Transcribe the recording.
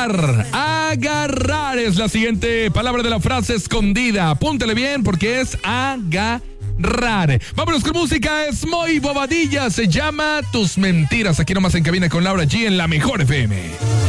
agarrar. Agarrar es la siguiente palabra de la frase escondida. Apúntale bien porque es agarrar. Vámonos con música, es muy bobadilla. Se llama Tus Mentiras. Aquí nomás en cabina con Laura G en La Mejor FM.